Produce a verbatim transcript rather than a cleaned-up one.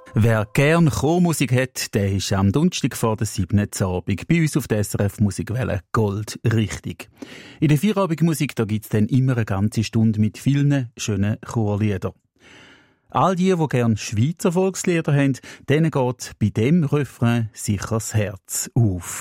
Wer gern Chormusik hat, der ist am Donnerstag vor der siebten Abend bei uns auf der S R F Musikwelle Gold richtig. In der Feierabendmusik gibt es dann immer eine ganze Stunde mit vielen schönen Chorliedern. All die, die gern Schweizer Volkslieder haben, denen geht bei dem Refrain sicher das Herz auf.